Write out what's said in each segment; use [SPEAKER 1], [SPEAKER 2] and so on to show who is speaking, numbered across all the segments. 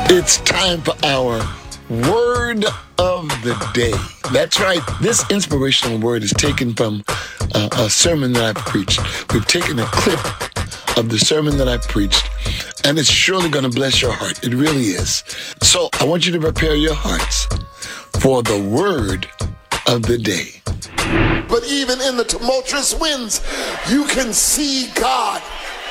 [SPEAKER 1] It's time for our word of the day. That's right. This inspirational word is taken from a sermon that I preached. We've taken a clip of the sermon that I preached, and it's surely going to bless your heart. It really is. So I want you to prepare your hearts for the word of the day.
[SPEAKER 2] But even in the tumultuous winds, you can see God.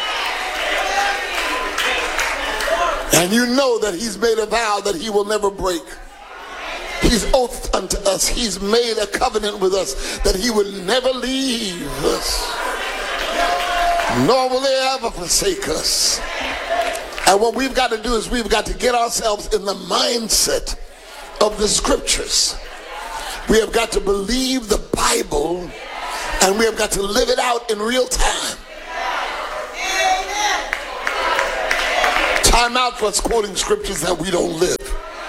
[SPEAKER 2] And you know that he's made a vow that he will never break. He's oathed unto us. He's made a covenant with us that he would never leave us, nor will he ever forsake us. And what we've got to do is we've got to get ourselves in the mindset of the scriptures. We have got to believe the Bible, and we have got to live it out in real time. Time out for us quoting scriptures that we don't live.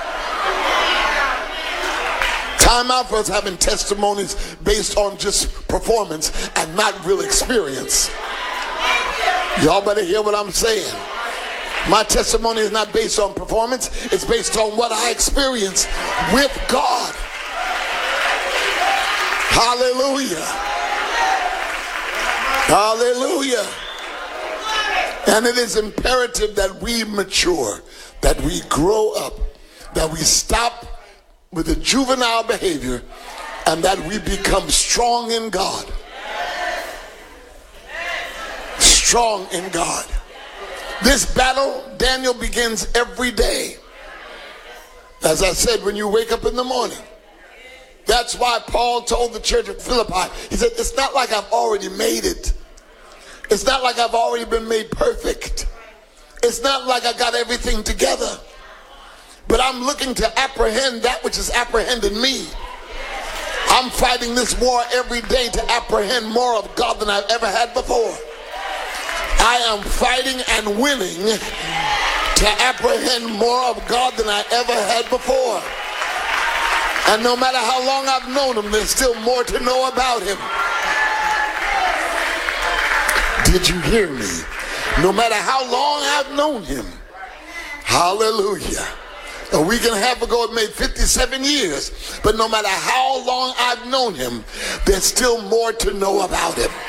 [SPEAKER 2] Time out for us having testimonies based on just performance and not real experience. Y'all better hear what I'm saying. My testimony is not based on performance. It's based on what I experience with God. Hallelujah. Hallelujah. And it is imperative that we mature, that we grow up, that we stop with the juvenile behavior, and that we become strong in God. Strong in God. This battle, Daniel, begins every day. As I said, when you wake up in the morning. That's why Paul told the church at Philippi, he said, it's not like I've already made it. It's not like I've already been made perfect. It's not like I got everything together. But I'm looking to apprehend that which is apprehending me. I'm fighting this war every day to apprehend more of God than I've ever had before. I am fighting and winning to apprehend more of God than I ever had before. And no matter how long I've known him, there's still more to know about him. Did you hear me? No matter how long I've known him. Hallelujah. A week and a half ago it made 57 years. But no matter how long I've known him, there's still more to know about him.